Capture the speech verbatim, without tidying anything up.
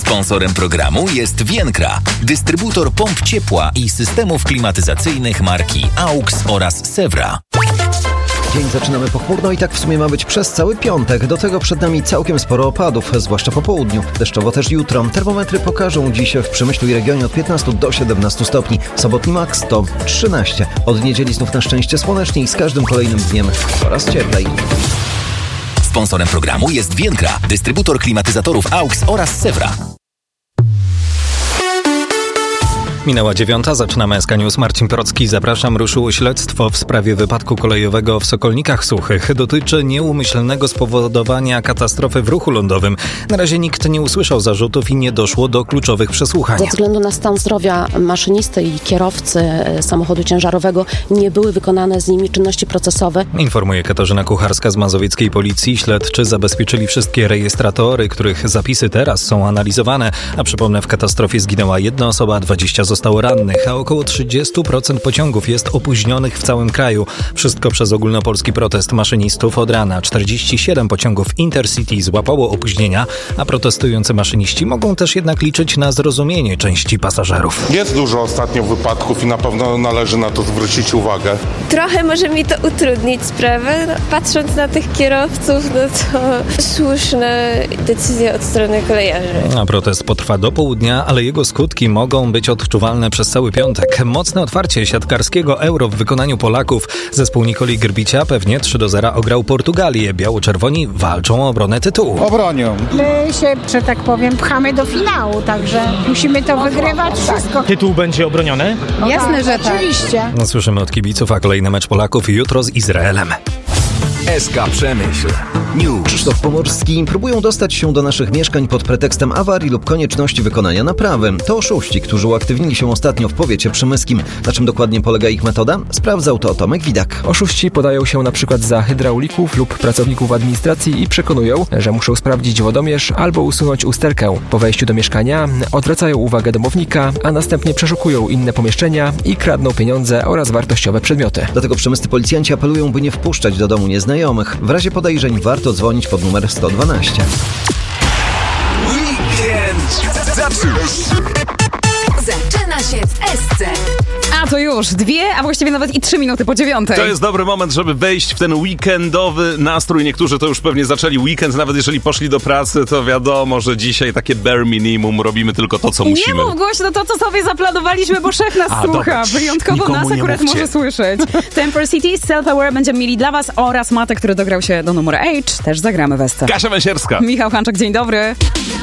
Sponsorem programu jest Vienkra, dystrybutor pomp ciepła i systemów klimatyzacyjnych marki AUX oraz Sewra. Dzień zaczynamy pochmurno i tak w sumie ma być przez cały piątek. Do tego przed nami całkiem sporo opadów, zwłaszcza po południu. Deszczowo też jutro. Termometry pokażą dziś w Przemyślu i regionie od piętnastu do siedemnastu stopni. Sobotni maks to trzynaście. Od niedzieli znów na szczęście słonecznie i z każdym kolejnym dniem coraz cieplej. Sponsorem programu jest Vienkra, dystrybutor klimatyzatorów AUX oraz Sewra. Minęła dziewiąta, zaczynamy S K News. Marcin Procki, zapraszam. Ruszyło śledztwo w sprawie wypadku kolejowego w Sokolnikach Suchych. Dotyczy nieumyślnego spowodowania katastrofy w ruchu lądowym. Na razie nikt nie usłyszał zarzutów i nie doszło do kluczowych przesłuchań. Ze względu na stan zdrowia maszynisty i kierowcy samochodu ciężarowego nie były wykonane z nimi czynności procesowe. Informuje Katarzyna Kucharska z mazowieckiej policji. Śledczy zabezpieczyli wszystkie rejestratory, których zapisy teraz są analizowane. A przypomnę, w katastrofie zginęła jedna osoba, dwadzieścia zostało rannych, a około trzydzieści procent pociągów jest opóźnionych w całym kraju. Wszystko przez ogólnopolski protest maszynistów. Od rana czterdzieści siedem pociągów Intercity złapało opóźnienia, a protestujący maszyniści mogą też jednak liczyć na zrozumienie części pasażerów. Jest dużo ostatnio wypadków i na pewno należy na to zwrócić uwagę. Trochę może mi to utrudnić sprawę. No, patrząc na tych kierowców, no to słuszne decyzje od strony kolejarzy. A protest potrwa do południa, ale jego skutki mogą być odczuwalne przez cały piątek. Mocne otwarcie siatkarskiego Euro w wykonaniu Polaków. Zespół Nikoli Grbicia pewnie trzy do zera ograł Portugalię. Biało-czerwoni walczą o obronę tytułu. Obronią. My się, że tak powiem, pchamy do finału, także musimy to wygrywać wszystko. Tytuł będzie obroniony? Jasne, że tak. Oczywiście. No, słyszymy od kibiców, a kolejny mecz Polaków jutro z Izraelem. S K Przemyśl News. Krzysztof Pomorski. Próbują dostać się do naszych mieszkań pod pretekstem awarii lub konieczności wykonania naprawy. To oszuści, którzy uaktywnili się ostatnio w powiecie przemyskim. Na czym dokładnie polega ich metoda? Sprawdzał to Tomek Widak. Oszuści podają się na przykład za hydraulików lub pracowników administracji i przekonują, że muszą sprawdzić wodomierz albo usunąć usterkę. Po wejściu do mieszkania odwracają uwagę domownika, a następnie przeszukują inne pomieszczenia i kradną pieniądze oraz wartościowe przedmioty. Dlatego przemyscy policjanci apelują, by nie wpuszczać do domu nieznajomych. W razie podejrzeń warto dzwonić pod numer sto dwanaście. Weekend zaczyna się w S C. A to już dwie, a właściwie nawet i trzy minuty po dziewiątej. To jest dobry moment, żeby wejść w ten weekendowy nastrój. Niektórzy to już pewnie zaczęli weekend, nawet jeżeli poszli do pracy, to wiadomo, że dzisiaj takie bare minimum, robimy tylko to, co musimy. Nie mów głośno to, co sobie zaplanowaliśmy, bo szef nas A, słucha. dobra. Wyjątkowo Nikomu nas akurat może słyszeć. Temper City, Self-Aware będziemy mieli dla was oraz Matek, który dograł się do numeru H. Też zagramy w S C. Kasia Węsierska. Michał Hanczak, dzień dobry.